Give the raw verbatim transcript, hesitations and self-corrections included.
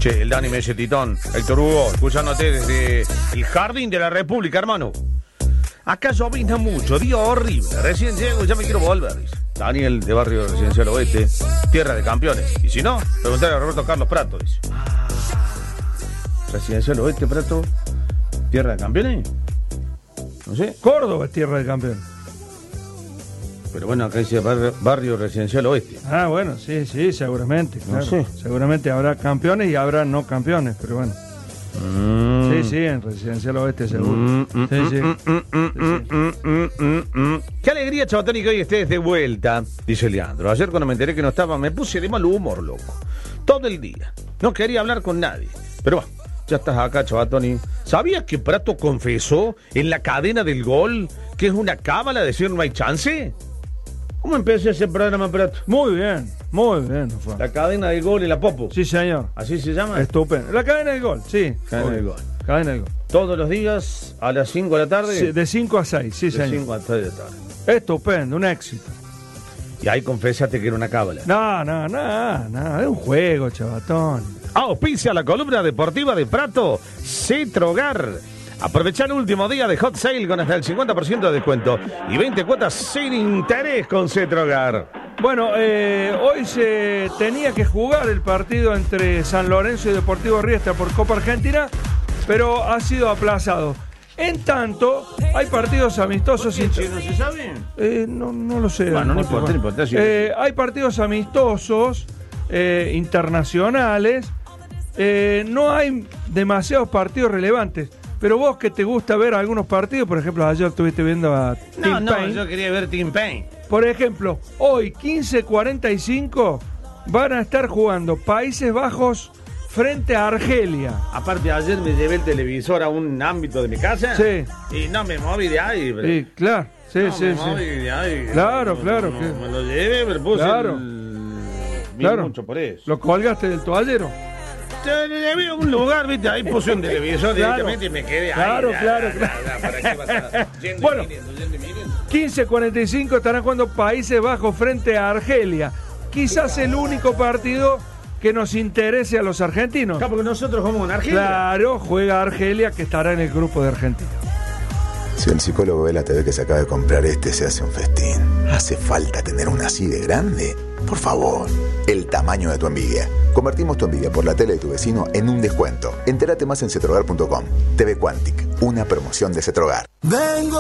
Che, el Dani me dice, Titón, Héctor Hugo, escuchándote desde el Jardín de la República, hermano. Acá llovina mucho, día horrible. Recién llego y ya me quiero volver, dice Daniel, de Barrio Residencial Oeste, tierra de campeones. Y si no, preguntar a Roberto Carlos Prato, dice. Ah, Residencial Oeste, Prato, tierra de campeones. No sé. Córdoba es tierra de campeones. Pero bueno, acá dice barrio, barrio Residencial Oeste. Ah, bueno, sí, sí, seguramente. Claro. No sé. Seguramente habrá campeones y habrá no campeones, pero bueno. Mm. Sí, sí, en Residencial Oeste seguro. Mm, mm, sí, sí. Mm, mm, mm, sí, sí. mm, mm, mm, mm. Qué alegría, Chabatón, que hoy estés de vuelta, dice Leandro. Ayer cuando me enteré que no estaba, me puse de mal humor, loco. Todo el día. No quería hablar con nadie. Pero bueno, ya estás acá, Chabatón. ¿Sabías que Prato confesó en la cadena del gol que es una cábala decir no hay chance? ¿Cómo empecé ese programa, Prato? Muy bien, muy bien. Fue. La cadena del gol y la Popo. Sí, señor. ¿Así se llama? Estupendo. La cadena del gol, sí. Cadena del gol. Cadena del gol. Todos los días a las cinco de la tarde. Sí, de cinco a seis, sí, de señor. De cinco a seis de la tarde. Estupendo, un éxito. Y ahí confesaste que era una cábala. No, no, no, no, es un juego, Chabatón. Auspicia la columna deportiva de Prato, Cetrogar. Aprovechá el último día de Hot Sale con hasta el cincuenta por ciento de descuento y veinte cuotas sin interés con Cetrogar. Bueno, eh, hoy se tenía que jugar el partido entre San Lorenzo y Deportivo Riestra por Copa Argentina, pero ha sido aplazado. En tanto, hay partidos amistosos. ¿Por qué, ¿No se sabe? Eh, no, no lo sé. Bueno, no importa, no importa. Eh, hay partidos amistosos eh, internacionales. Eh, no hay demasiados partidos relevantes. Pero vos que te gusta ver algunos partidos, por ejemplo, ayer estuviste viendo a No, Team no, Paine. yo quería ver Team Paine. Por ejemplo, hoy quince cuarenta y cinco van a estar jugando Países Bajos frente a Argelia. Aparte, ayer me llevé el televisor a un ámbito de mi casa. Sí. Y no me moví de ahí. Pero... Sí, claro. Sí, no sí, me sí. moví de ahí. Claro, no, claro. No, que... me lo llevé, pero puse Claro. el... Vi Claro. mucho por eso. ¿Lo colgaste del toallero? Te llevé a un lugar, viste, ahí puse un televisor Claro. directamente y me quedé Claro, ahí. Ya, claro, ya, claro. ya, ¿para qué vas a... Yendo Bueno. y viniendo, yendo y viniendo. quince cuarenta y cinco estarán jugando Países Bajos frente a Argelia. Quizás el único partido que nos interese a los argentinos. Claro, porque nosotros jugamos en Argelia. Claro, juega Argelia, que estará en el grupo de Argentina. Si el psicólogo ve la T V que se acaba de comprar este, se hace un festín. ¿Hace falta tener una así de grande? Por favor, el tamaño de tu envidia. Convertimos tu envidia por la tele de tu vecino en un descuento. Entérate más en cetrogar punto com. T V Quantic, una promoción de Cetrogar. Vengo